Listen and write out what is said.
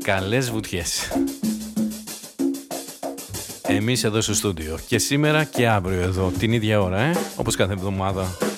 καλές βουτιές. Εμείς εδώ στο στούντιο και σήμερα και αύριο εδώ την ίδια ώρα, όπως κάθε εβδομάδα.